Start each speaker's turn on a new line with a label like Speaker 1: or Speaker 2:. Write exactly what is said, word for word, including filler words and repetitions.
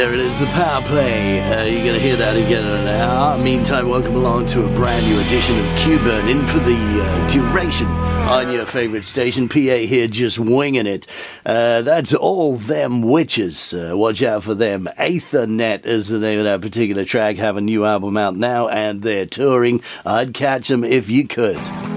Speaker 1: There it is, the power play. Uh, you're going to hear that again in an hour. Meantime, welcome along to a brand new edition of Q-Burn, in for the uh, duration on your favourite station. P A here, just winging it. Uh, that's All Them Witches. Uh, watch out for them. Aethernet is the name of that particular track. Have a new album out now, and they're touring. I'd catch them if you could.